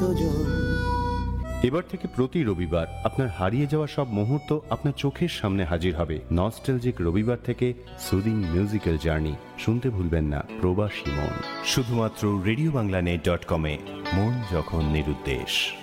কতজন। এবার থেকে প্রতি রবিবার আপনার হারিয়ে যাওয়া সব মুহূর্ত আপনার চোখের সামনে হাজির হবে। নস্টালজিক রবিবার থেকে সুদিং মিউজিক্যাল জার্নি শুনতে ভুলবেন না প্রবাসী মন, শুধুমাত্র রেডিওবাংলানেট.কমে। মন যখন নিরুদ্দেশ।